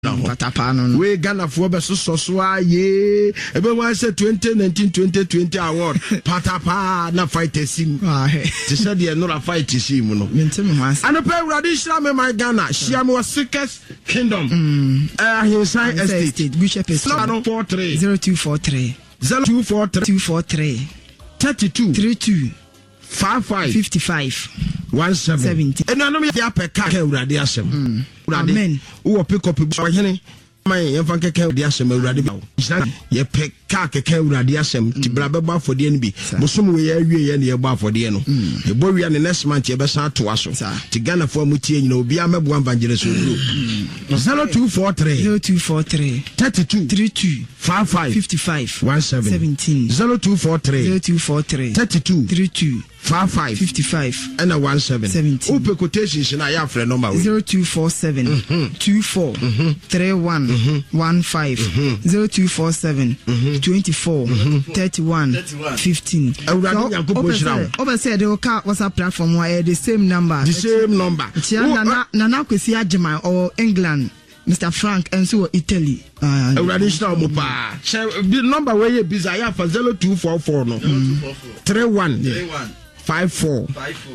patapano we Ghana for be so ye ebe wan say 2019-2020 award patapa na fight team te said the no fight team no mentem has and pe traditional me my Ghana shia me Sikes Kingdom Hillside Estate Bishop is 0243 32 55 17 and no me dey apeka urade asem amen wo pick up hene man ye fan keke de asem urade ba ye pick ka keke urade asem ti bra be ba fode ne bi bosom we ye awie ye ne ye ba fode no e bo wi ne next month ye be san to aso ti Ghana for mu tie nyina obi amebo evangelist group 0243 32 55 17 0243 32 55 and a 17 open quotations na ya free number 0247 24 31 15 0247 24 31 15 over say the WhatsApp platform where the same number Nana Kwesi Ajima or England Mr. Frank and so Italy traditional mopa the number where you busy ya for 0244 no 31 54